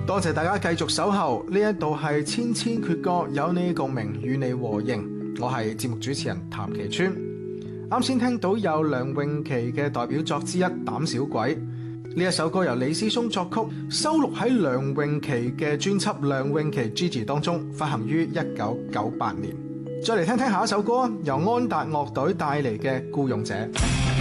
多謝大家繼續守候，呢一度係千千闕歌，有你共鳴，與你和應。我係節目主持人譚其川。啱先聽到有梁詠琪嘅代表作之一《膽小鬼》，呢一首歌由李思松作曲，收錄喺梁詠琪嘅專輯《梁詠琪 Gigi》當中，發行於1998年。再嚟聽聽下一首歌，由安達樂隊帶嚟嘅《僱傭者》。